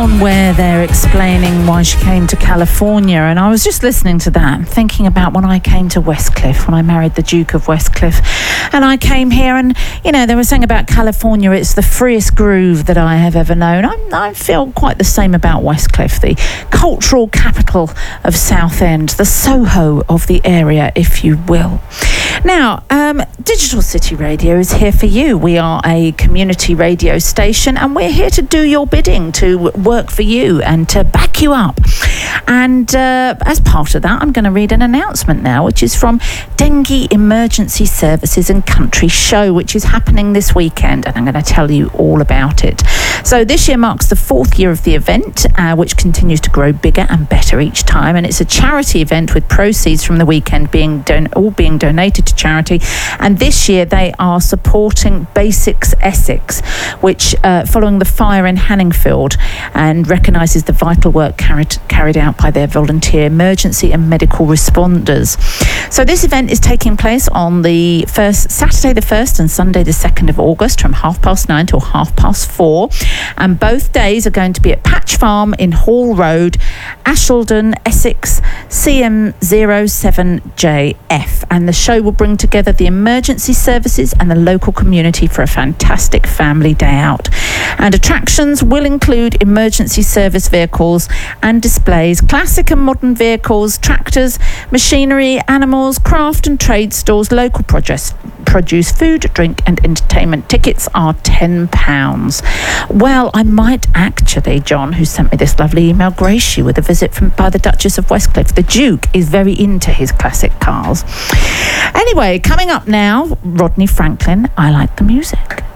one where they're explaining why she came to California, and I was just listening to that and thinking about when I came to Westcliff, when I married the Duke of Westcliff, and I came here, and you know, they were saying about California, it's the freest groove that I have ever known. I feel quite the same about Westcliff, the cultural capital of Southend, the Soho of the area, if you will. Now, Digital City Radio is here for you. We are a community radio station, and we're here to do your bidding, to work for you and to back you up. And as part of that, I'm going to read an announcement now, which is from Dengue Emergency Services and Country Show, which is happening this weekend, and I'm going to tell you all about it. So this year marks the 4th year of the event, which continues to grow bigger and better each time, and it's a charity event with proceeds from the weekend being donated to charity. And this year they are supporting Basics Essex, which following the fire in Hanningfield, and recognises the vital work carried out by their volunteer emergency and medical responders. So this event is taking place on the Saturday the 1st and Sunday the 2nd of August from 9:30 till 4:30, and both days are going to be at Patch Farm in Hall Road, Ashildon, Essex, CM07JF, and the show will bring together the emergency services and the local community for a fantastic family day out. And attractions will include emergency service vehicles and displays, classic and modern vehicles, tractors, machinery, animals, craft and trade stores, local produce, food, drink and entertainment. Tickets are £10. Well, I might actually, John, who sent me this lovely email, grace you with a visit by the Duchess of Westcliff. The Duke is very into his classic cars. Anyway, coming up now, Rodney Franklin, I Like the Music.